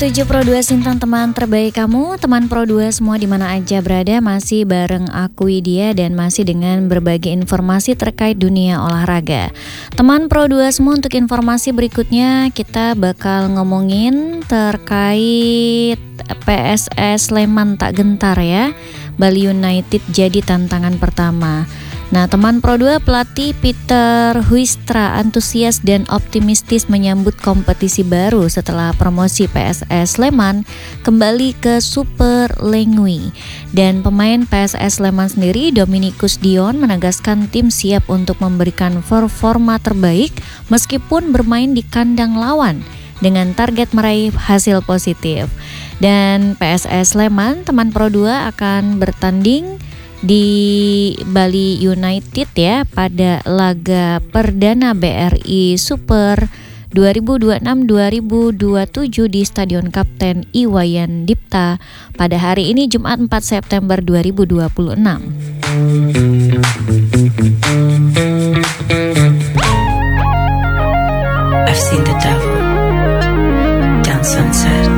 107 Pro 2 Sintan, teman terbaik kamu, teman Pro 2 semua di mana aja berada, masih bareng aku Widya dan masih dengan berbagai informasi terkait dunia olahraga. Teman Pro 2 semua, untuk informasi berikutnya kita bakal ngomongin terkait PSS Sleman tak gentar ya. Bali United jadi tantangan pertama. Nah, teman Pro 2, pelatih Peter Huistra antusias dan optimistis menyambut kompetisi baru setelah promosi PSS Sleman kembali ke Super Lengui. Dan pemain PSS Sleman sendiri, Dominikus Dion, menegaskan tim siap untuk memberikan performa terbaik meskipun bermain di kandang lawan dengan target meraih hasil positif. Dan PSS Sleman, teman Pro 2, akan bertanding di Bali United ya pada laga perdana BRI Super 2026-2027 di Stadion Kapten Iwayan Dipta pada hari ini Jumat 4 September 2026. I've seen the devil down sunset.